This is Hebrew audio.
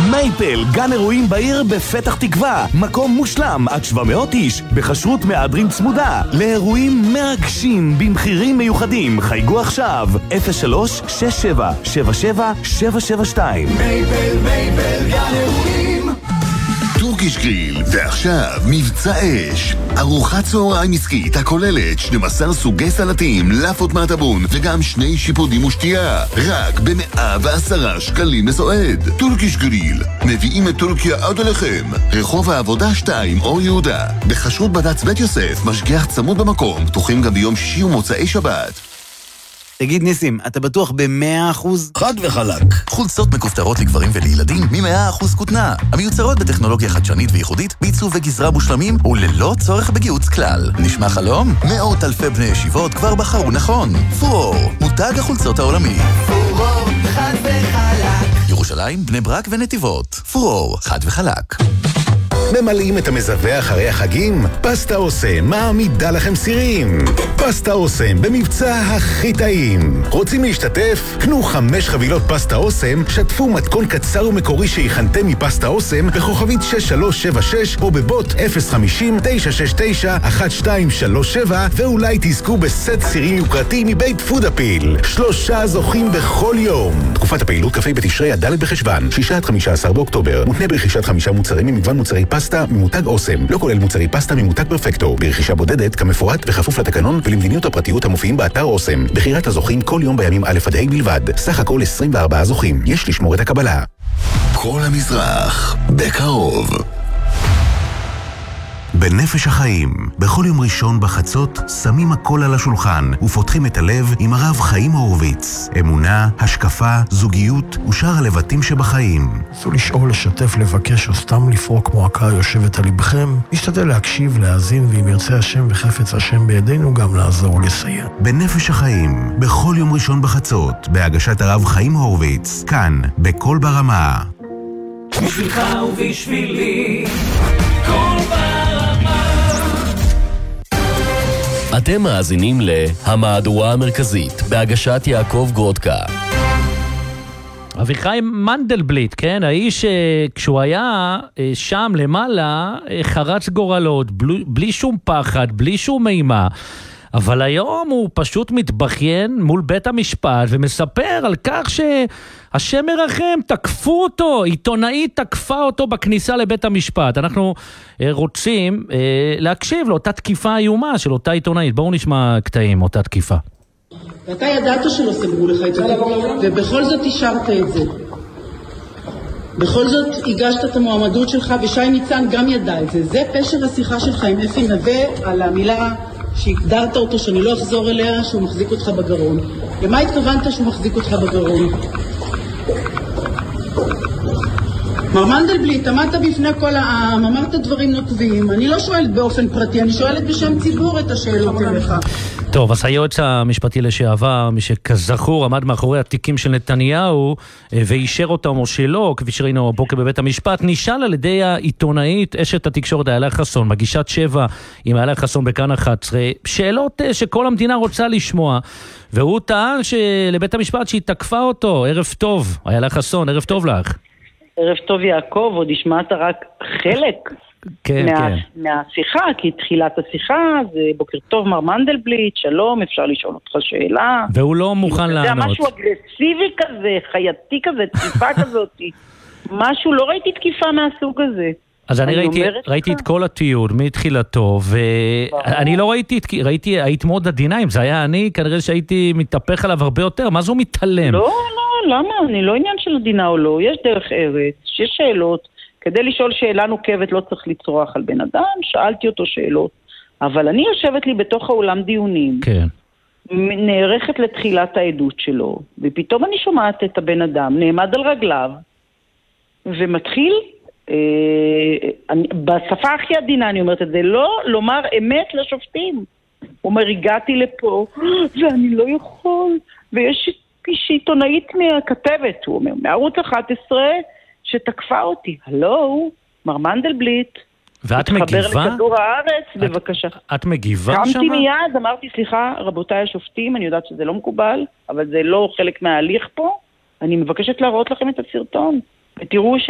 מייפל, גן אירועים בעיר בפתח תקווה. מקום מושלם עד 700 איש, בחשרות מהדרין צמודה. לאירועים מרגשים במחירים מיוחדים. חייגו עכשיו 03-6777-772. מייפל, גן אירועים. טורקיש גריל, ועכשיו מבצע אש. ארוחת צהריים עסקית הכוללת 12 סוגי סלטים, לאפות מהטבון וגם 2 שיפודים ושתייה. רק ב110 שקלים לסועד. טורקיש גריל, מביאים את טורקיה עד אליכם. רחוב העבודה 2 אור יהודה. בחשרות בד"ץ בית יוסף, משגיח צמוד במקום, פתוחים גם ביום שישי ומוצאי שבת. תגיד ניסים, אתה בטוח ב100%? חד וחלק. חולצות מכופתרות לגברים ולילדים מ100% כותנה. המיוצרות בטכנולוגיה חדשנית וייחודית, בעיצוב וגזרה מושלמים וללא צורך בגיוץ כלל. נשמע חלום? מאות אלפי בני ישיבות כבר בחרו נכון. פורור, מותג החולצות העולמי. פורור, חד וחלק. ירושלים, בני ברק ונתיבות. פורור, חד וחלק. ממלאים את המזווה אחרי החגים? פסטה אוסם מעמידה לכם סירים. פסטה אוסם במבצע הכי טעים. רוצים להשתתף? קנו 5 חבילות פסטה אוסם, שתפו מתכון קצר ומקורי שהכנתם מפסטה אוסם בכוכבית 6376 או בבוט 050-969-1237 ואולי תזכו בסט סירים יוקרתי מבית פודאפיל. 3 זוכים בכל יום. תקופת הפעילות כ"ה בתשרי עד ד' בחשוון, 6-15 באוקטובר. מותנה ברכישת 5 מוצרים ממגוון מוצרי פסטה ממותג אוסם, לא כולל מוצרי פסטה ממותג פרפקטו, ברכישה בודדת כמפורט וכפוף לתקנון ולמדיניות הפרטיות המופיעים באתר אוסם. בחירת הזוכים כל יום בימים א' עד ה' בלבד. סך הכל 24 זוכים. יש לשמור את הקבלה. כל המזרח, בקרוב. בנפש החיים, בכל יום ראשון בחצות שמים הכל על השולחן ופותחים את הלב עם הרב חיים הורוביץ. אמונה, השקפה, זוגיות ושאר הלבטים שבחיים. נסו לשאול, לשתף, לבקש או סתם לפרוק מועקה יושבת על לבכם. נשתדל להקשיב, להאזין, ואם ירצה השם וחפץ השם בידינו גם לעזור ולסייע. בנפש החיים, בכל יום ראשון בחצות, בהגשת הרב חיים הורוביץ, כאן, בכל ברמה. בשבילך ובשבילי, כל ברמה. אתם מאזינים להמהדורה המרכזית, בהגשת יעקב גרודקה. אביחי מנדלבליט, כן? האיש כשהוא היה שם למעלה, חרץ גורלות, בלי שום פחד, בלי שום מימה. אבל היום הוא פשוט מתבכיין מול בית המשפט ומספר על כך שהשם מרחם, תקפו אותו, עיתונאית תקפה אותו בכניסה לבית המשפט. אנחנו רוצים להקשיב לאותה תקיפה איומה של אותה עיתונאית. בואו נשמע קטעים, אותה תקיפה. ואתה ידעת שלא סגרו לך את זה, ובכל זאת השארת את זה. בכל זאת הגשת את המועמדות שלך, ושי ניצן גם ידע את זה. זה פשר השיחה שלך עם אפי נווה על המילה שהגדרת אותו, שאני לא אחזור אליה, שהוא מחזיק אותך בגרון. למה התכוונת שהוא מחזיק אותך בגרון? מר מנדלבליט, עמדת בפני כל העם, אמרת דברים נוקבים. אני לא שואלת באופן פרטי, אני שואלת בשם ציבור את השאלות אליך. טוב, אז היועץ המשפטי לשעבר, מי שכזכור עמד מאחורי התיקים של נתניהו ואישר אותם או שלא, כפי שראינו הבוקר בבית המשפט, נשאל על ידי העיתונאית אשת התקשורת איילה חסון, מגישת 7 עם איילה חסון בכאן 11, שאלות שכל המדינה רוצה לשמוע, והוא טען לבית המשפט שהיא תקפה אותו. ערב טוב, איילה חסון, ערב טוב לך. ערב טוב יעקב, עוד השמעת רק חלק מהשיחה, כי תחילת השיחה זה בוקר טוב מר מנדלבליט, שלום, אפשר לשאול אותך שאלה. והוא לא מוכן לענות. זה משהו אגרסיבי כזה, חייתי כזה, תקיפה כזאת. משהו, לא ראיתי תקיפה מהסוג הזה. אז אני ראיתי את כל התיעוד מתחילתו, ואני לא ראיתי, היית מאוד עדינה, אם זה היה אני, כנראה שהייתי מתהפך עליו הרבה יותר. מה זו מתעלם? לא, למה? אני לא עניין של עדינה או לא, יש דרך ארץ, יש שאלות. כדי לשאול שאלה נוקבת לא צריך לצרוח על בן אדם, שאלתי אותו שאלות, אבל אני יושבת לי בתוך האולם דיונים, כן. נערכת לתחילת העדות שלו, ופתאום אני שומעת את הבן אדם, נעמד על רגליו, ומתחיל, בשפה הכי עדינה אני אומרת את זה, לא לומר אמת לשופטים. הוא אומר, הגעתי לפה, ואני לא יכול, ויש עיתונאית מהכתבת, הוא אומר, מערוץ 11, שתקפה אותי. הלו, מר מנדלבליט. ואת מגיבה? תחבר לכדור הארץ, בבקשה. את מגיבה שמה? קמתי מיד, אמרתי, סליחה, רבותיי השופטים, אני יודעת שזה לא מקובל, אבל זה לא חלק מההליך פה. אני מבקשת להראות לכם את הסרטון. ותראו